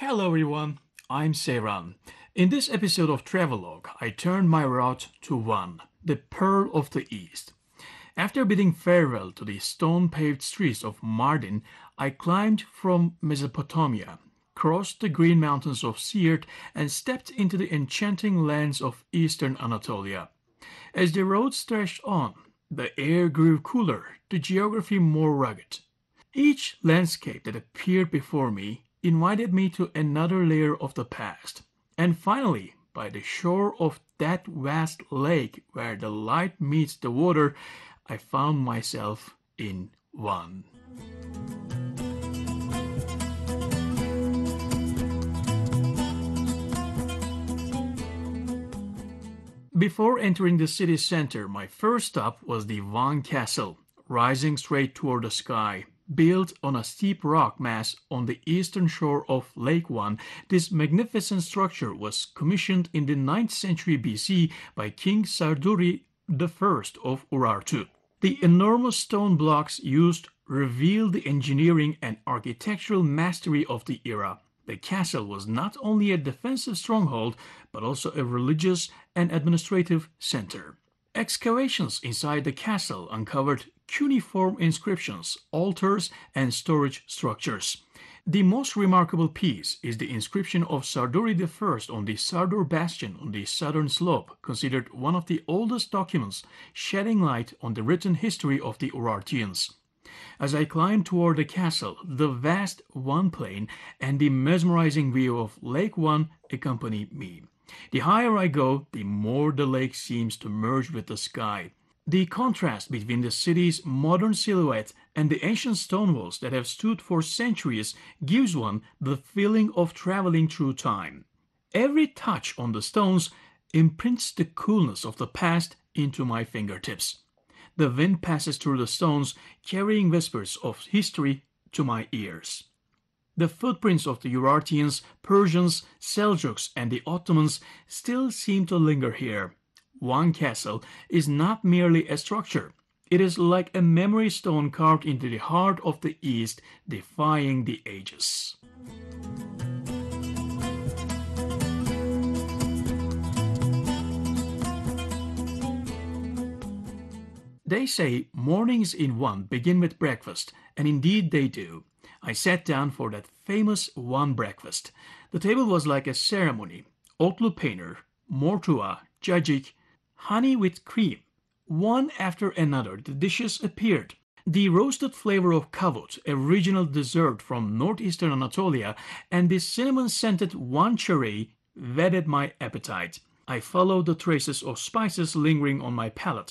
Hello everyone, I'm Seyran. In this episode of Travelogue, I turned my route to Van, the Pearl of the East. After bidding farewell to the stone-paved streets of Mardin, I climbed from Mesopotamia, crossed the green mountains of Siirt, and stepped into the enchanting lands of eastern Anatolia. As the road stretched on, the air grew cooler, the geography more rugged. Each landscape that appeared before me invited me to another layer of the past. And finally, by the shore of that vast lake where the light meets the water, I found myself in Van. Before entering the city center, my first stop was the Van Castle, rising straight toward the sky. Built on a steep rock mass on the eastern shore of Lake Van, this magnificent structure was commissioned in the 9th century BC by King Sarduri I of Urartu. The enormous stone blocks used reveal the engineering and architectural mastery of the era. The castle was not only a defensive stronghold, but also a religious and administrative center. Excavations inside the castle uncovered cuneiform inscriptions, altars, and storage structures. The most remarkable piece is the inscription of Sarduri I on the Sardur bastion on the southern slope, considered one of the oldest documents shedding light on the written history of the Urartians. As I climbed toward the castle, the vast Van plain and the mesmerizing view of Lake Van accompanied me. The higher I go, the more the lake seems to merge with the sky. The contrast between the city's modern silhouette and the ancient stone walls that have stood for centuries gives one the feeling of traveling through time. Every touch on the stones imprints the coolness of the past into my fingertips. The wind passes through the stones, carrying whispers of history to my ears. The footprints of the Urartians, Persians, Seljuks, and the Ottomans still seem to linger here. Van Castle is not merely a structure. It is like a memory stone carved into the heart of the East, defying the ages. They say mornings in Van begin with breakfast, and indeed they do. I sat down for that famous Van breakfast. The table was like a ceremony. Otlu peynir, mortua, cacık, honey with cream. One after another, the dishes appeared. The roasted flavor of kavut, a regional dessert from northeastern Anatolia, and the cinnamon-scented Van çöreği whetted my appetite. I followed the traces of spices lingering on my palate,